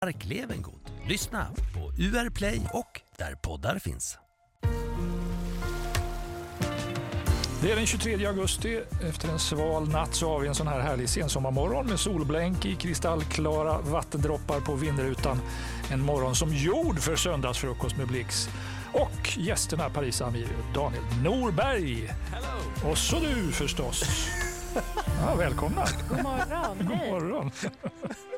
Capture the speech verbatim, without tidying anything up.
Levengood. Lyssna på U R Play och där poddar finns. Det är den tjugotredje augusti. Efter en sval natt så har vi en sån här härlig sensommarmorgon med solblänk i kristallklara vattendroppar på vindrutan. En morgon som gjord för söndagsfrukost med Blix. Och gästerna Parisa Amiri och Daniel Norberg. Hello. Och så du förstås. Ja, välkomna. God morgon. God morgon.